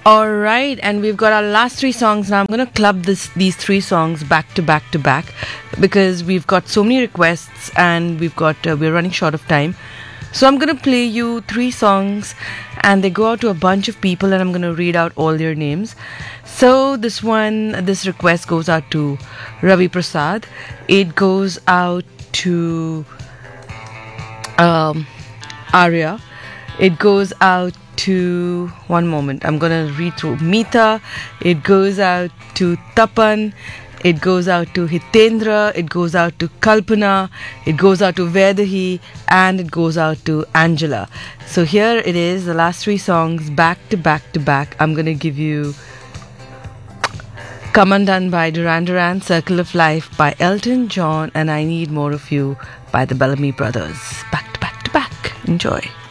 All right, and we've got our last three songs now. I'm going to club these three songs back to back to back because we've got so many requests and we're running short of time. So I'm going to play you three songs and they go out to a bunch of people and I'm going to read out all their names. So this request goes out to Ravi Prasad. It goes out to Arya. It goes out to, one moment, I'm gonna read through, Meeta. It goes out to Tapan. It goes out to Hitendra. It goes out to Kalpana. It goes out to Vedahi, and it goes out to Angela. So here it is, the last three songs back to back to back. I'm gonna give you Come Undone by Duran Duran, Circle of Life by Elton John, and I Need More of You by the Bellamy Brothers. Back to back to back. Enjoy.